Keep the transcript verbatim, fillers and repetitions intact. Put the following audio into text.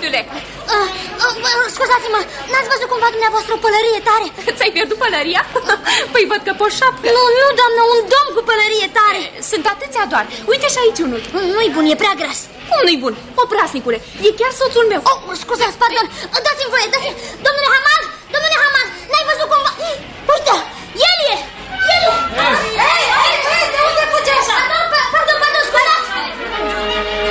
fiule. uh, uh, Scuzați-mă, n-ați văzut cumva dumneavoastră o pălărie tare? Ți-ai pierdut pălăria? Păi văd că poșapcă. Nu, nu, doamnă, un domn cu pălărie tare. Sunt atâția doar. Uite și aici unul. Nu-i bun, e prea gras. Cum nu-i bun? Oprasnicule, e chiar soțul meu. Oh, scuzați, pardon, dați-mi voie, dați-mi... Domnule Hamal,